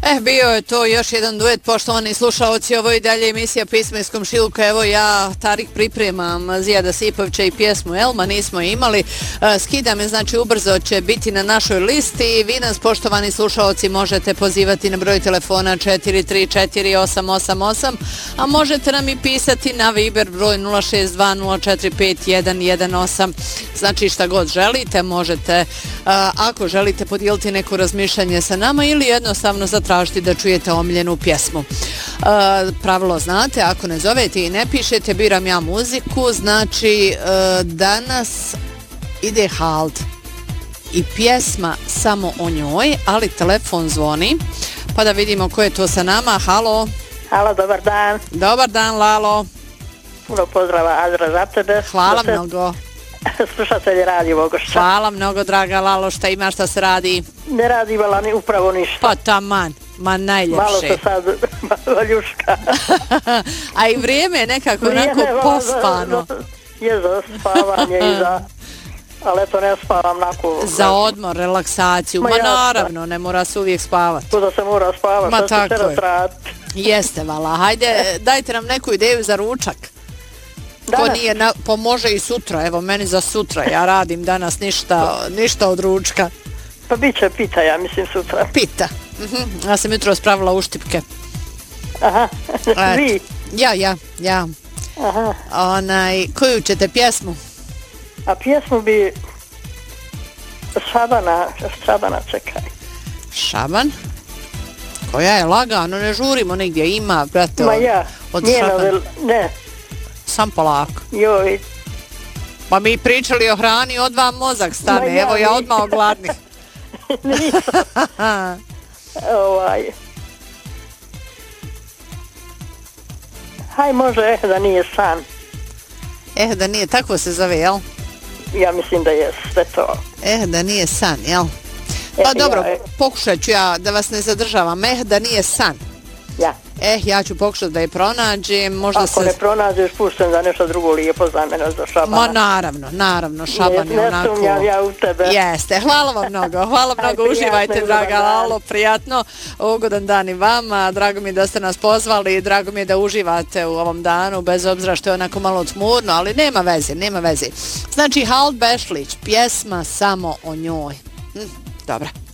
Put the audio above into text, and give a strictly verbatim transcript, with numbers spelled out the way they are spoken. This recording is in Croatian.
Eh, bio je to još jedan duet, poštovani slušaoci, ovo je i dalje emisija Pisma iz komšiluka. Evo ja, Tarik, pripremam Zijada Sipovića i pjesmu Elma, nismo imali. Skidam je, znači ubrzo će biti na našoj listi. Vi nas, poštovani slušaoci, možete pozivati na broj telefona četiri tri četiri osam osam osam, a možete nam i pisati na Viber broj nula šest dva nula četiri pet jedan jedan osam. Znači šta god želite, možete, ako želite podijeliti neko razmišljanje sa nama ili jednostavno zatražiti da čujete omiljenu pjesmu. Pravilo znate, ako ne zovete i ne pišete, biram ja muziku. Znači danas ide Hald i pjesma samo o njoj, ali telefon zvoni, pa da vidimo ko je to sa nama. Halo. Halo, dobar dan. Dobar dan, Lalo. Puno pozdrava, Azra, za tebe. Hvala mnogo. Slušatelji radi Vogošća. Hvala mnogo, draga Lalo. Šta ima, šta se radi? Ne radi vala ni upravo ništa. Pa taman, ma najljepše. Malo se sad valjuška. A i vrijeme je nekako onako pospano. Je za spavanje i za... Ali eto, ne spavam nako... Za odmor, relaksaciju. Ma, ma naravno, ne mora se uvijek spavati. Kuda se mora spavati, ma što se teraz raditi. Jeste, vala. Hajde, dajte nam neku ideju za ručak. Ko nije, na, pomože i sutra, evo meni za sutra, ja radim danas ništa, ništa od ručka. Pa bit će pita, ja mislim sutra. Pita, uh-huh. Ja sam jutro spravila uštipke. Aha, vi? Ja, ja, ja. Aha. Onaj, koju ćete pjesmu? A pjesmu bi Šabana, Šabana čekaj. Šaban? Koja je lagano, ne žurimo nigdje, ima, brate, ma ja, od njeno, Šabana. Ne. Sam polako. Joj. Pa mi pričali o hrani, od vam mozak stane, ja, evo ja odmah ogladnih. Nisam. Ovaj. Haj, može, eh, da nije san. Eh, da nije, tako se zove, jel? Ja mislim da je sve to. Eh, da nije san, jel? Pa eh, dobro, ja, eh. pokušat ću ja da vas ne zadržavam. Eh, da nije san. Ja. Eh, ja ću pokušati da je pronađem. Možda ako se... ne pronađeš, puštem da nešto drugo lijepo za mene za Šabana. Ma naravno, naravno, Šaban ne, je ne onako... Ne sumnjam ja u tebe. Jeste, hvala vam mnogo, hvala mnogo, aj, uživajte, draga Lalo, prijatno, ugodan dan i vama, drago mi je da ste nas pozvali, drago mi je da uživate u ovom danu, bez obzira što je onako malo tmurno, ali nema veze, nema veze. Znači, Hald Bešlić, pjesma samo o njoj. Hm, dobra.